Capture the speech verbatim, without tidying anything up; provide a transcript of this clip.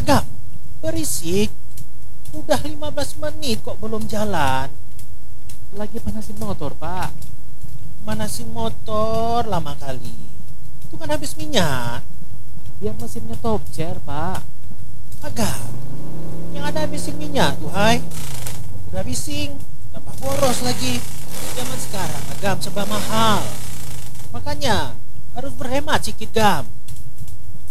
Agam, berisik. Udah lima belas menit kok belum jalan. Lagi panasin motor, Pak. Manasin motor lama kali. Itu kan habis minyak. Biar mesinnya top chair, Pak. Agam, yang ada habisin minyak tuh, hai. Udah bising, tambah boros lagi. Zaman sekarang agam serba mahal. Makanya harus berhemat sikit, Gam.